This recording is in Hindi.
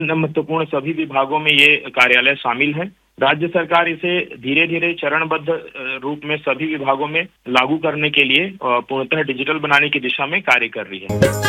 महत्वपूर्ण सभी विभागों में ये कार्यालय शामिल है। राज्य सरकार इसे धीरे धीरे चरणबद्ध रूप में सभी विभागों में लागू करने के लिए पूर्णतः डिजिटल बनाने की दिशा में कार्य कर रही है।